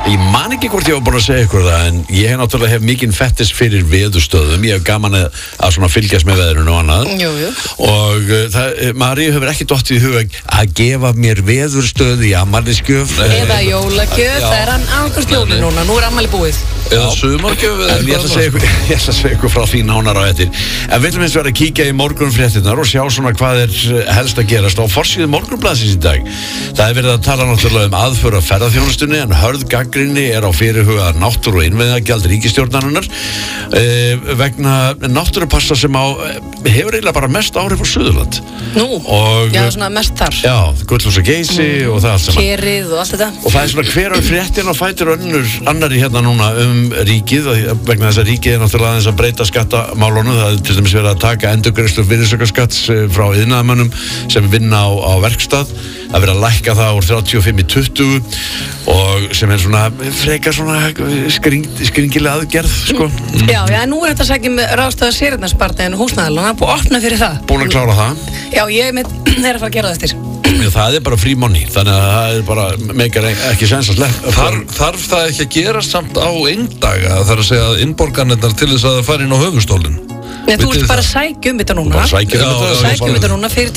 Ég man ekki hvort ég var búin að segja ykkur það, en ég hef náttúrulega mikinn fettis fyrir veðurstöðum. Ég hef gaman að svona fylgjast með veðrinu og annað. Jú. Og Maríu hefur ekki dottið í hug að gefa mér veðurstöð í afmælisgjöf. Eða jólagjöf, það er hann ákvæmst jóli núna, nú er afmæli búið. Eða sumargjöf eða Ég ætla að segja ykkur frá því nánar á eftir. En við ætlum eins og vera að kíkja í morgunfréttirnar og sjá svona hvað er helst að gerast á forsíðu Morgunblaðsins í dag. Það er verið að tala náttúrulega um aðför að ferðaþjónustunni, en hörð gagnrýni er á fyrirhuga náttúru- og innviðagjald ríkisstjórnarinnar vegna náttúrupassa sem hefur eiginlega bara mest áhrif á Suðurland. Já, svona mest þar. Já, Gullfoss og Geysi og það allt saman. Kerið og allt þetta. Og það er svona hver af fréttin og fætur annari hérna núna ríkið, vegna þess að ríkið er náttúrulega aðeins að breyta skattamálunum. Það er til dæmis verið að taka endurgreiðslu virðisaukaskatts frá iðnaðarmönnum sem vinna á verkstað. Það verið að lækka það úr 35 í 20 og sem er svona frekar svona skringilega aðgerð, sko. Já, nú er þetta að segja með ráðstöðu séreignarsparnaðinn og húsnæðalán, það er búið að opna fyrir það. Búin að klára það? Já, ég er að fara að gera það eftir. Það er bara free money, þannig að það er bara meikar ekki sens að sleppa. Þarf það ekki að gera samt á eindaga, það er að segja að innborganirnar til þess að það fari inn á höfuðstólinn? Nei, þú ert bara að sækja um þetta núna. Sækja um þetta núna fyrir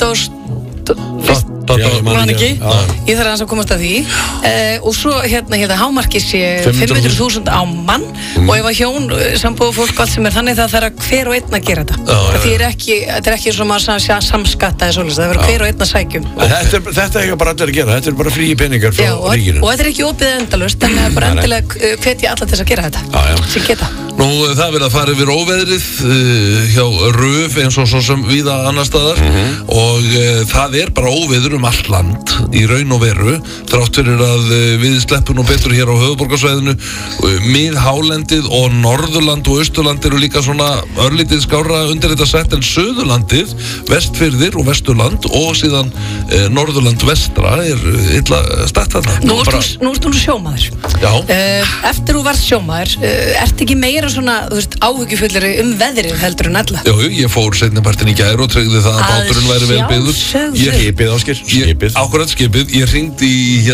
20. Man ekki, ég þarf að komast að því og svo hérna hámarkið sé 500.000 á mann og ef að hjón, sambúð fólk allt sem er þannig það þarf að hver og einn að gera þetta. Þetta er ekki eins og maður samskatta eða svolítið, það verður hver og einn að sækjum. Þetta er ekki bara allir að gera, þetta er bara fríi peningar frá ríkinu. Og þetta er ekki opið endalaust, þannig að bara endilega hvetja alla til þess að gera þetta sem geta. Nú, það verið að fara yfir óveðrið hjá RÚV eins og svo sem víða annar staðar og það er bara óveður allt land í raun og veru þrátt fyrir að við sleppum nú betur hér á höfuðborgarsvæðinu. Miðhálendið og Norðurland og Austurland eru líka svona örlítið skárra undir þetta sett en Suðurlandið, Vestfirðir og Vesturland og síðan Norðurland vestra er illa stætt þarna. Nú ert þú sjómaður. Já. Eftir þú varst sjómaður, ert ekki meira svona, þú veist, áhyggjufullari veðrið heldur en ella? Jú, ég fór seinnipartinn í gær og tryggði það að báturinn væri vel byggður. Skipið, Ásgeir, skipið. Akkurat skipið, ég hringdi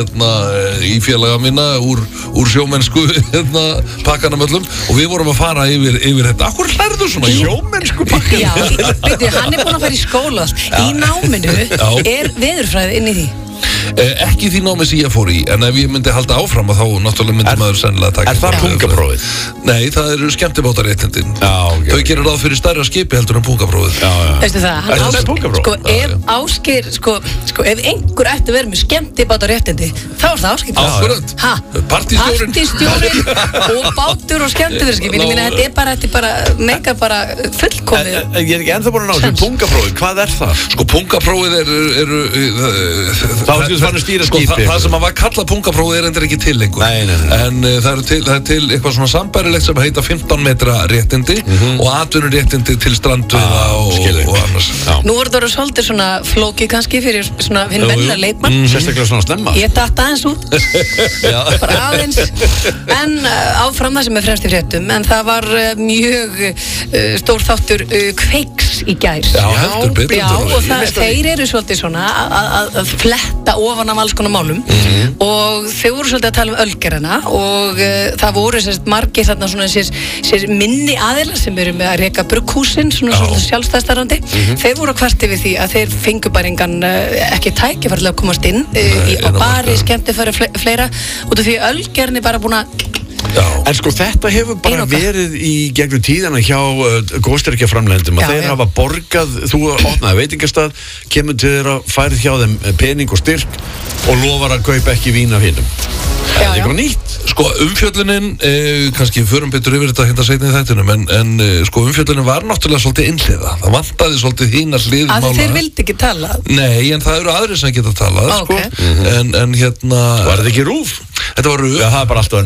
í félaga minna úr sjómennsku pakkanum öllum og við vorum að fara yfir þetta. Akkur hlærðu svona sjómennsku pakkanum? Já, hann er búinn að fara í skóla. Í náminu er veðurfræði inn í því. Ekki því námi sem ég fór í, en ef ég myndi halda áfram þá náttúrulega myndi maður sennilega taka. Er það pungaprófið? Nei, það eru skemmtibátaréttindin. Þau gerir ráð fyrir stærra skipi heldur en pungaprófið. Veistu það, ef Ásgeir, ef einhver ætti að vera með skemmtibátaréttindi, þá er það Ásgeir. Akkurat. Partistjórinn og bátur og skemmtibátaréttindi. Ég meina, þetta er bara meika bara fullkomið. Ég er ekki ennþá búin að ná þessu pungaprófið. Hvað er það? Pungaprófið eru það sem að var kallað pungaprófið er endur ekki til lengur. En það er til eitthvað svona sambærilegt sem heita 15 metra réttindi og atvinnuréttindi til strandveiða og annars. Nú voru það svolítið svona flókið kannski fyrir svona hinn venjulega leikmann. Sérstaklega svona snemma. Ég datt aðeins út bara aðeins en áfram það sem er fremst í fréttum, en það var mjög stór þáttur Kveiks í gær. Já, heldur betur. Og þeir eru svolítið svona að fletta ofan af alls konar málum og þau voru svolítið að tala um ölgerana og það voru margir þarna svona sér minni aðilar sem eru með að reka brugghúsin svona sjálfstæðstarfandi. Þeir voru að kvarta yfir því að þeir fengu bara ekki tækifæri að komast inn á bari, skemmtifæri fleira út af því ölgerni bara búin að En sko þetta hefur bara verið í gegnum tíðana hjá góðstyrkjaframleiðendum að þeir hafa borgað, þú opnaði veitingastað, kemur til þeirra, færið hjá þeim pening og styrk og lofar að kaupa ekki vín af hinum. Það er eitthvað nýtt. Sko umfjöllunin, kannski förum betur yfir þetta hérna seinna í þættinum, en sko umfjöllunin var náttúrulega svolítið innhliða. Það vantaði svolítið hínar hliðmála. Að þeir vildi ekki tala? Nei, en það eru aðrir sem geta talað, sko. En hérna... Var þetta ekki RÚV? Þetta var RÚV. Já, það er bara alltaf